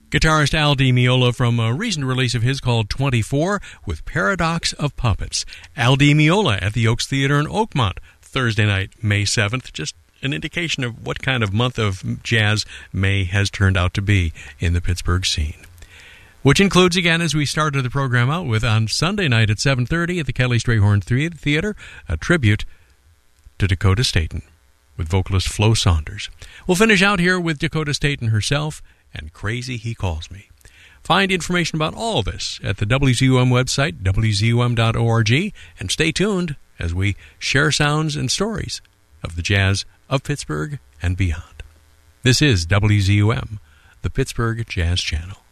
Guitarist Al Di Meola from a recent release of his called 24 with Paradox of Puppets. Al Di Meola at the Oaks Theater in Oakmont, Thursday night, May 7th. Just an indication of what kind of month of jazz May has turned out to be in the Pittsburgh scene. Which includes, again, as we started the program out with, on Sunday night at 7:30 at the Kelly Strayhorn Theater, a tribute to Dakota Staton with vocalist Flo Saunders. We'll finish out here with Dakota Staton herself and Crazy He Calls Me. Find information about all this at the WZUM website, wzum.org, and stay tuned as we share sounds and stories of the jazz of Pittsburgh and beyond. This is WZUM, the Pittsburgh Jazz Channel.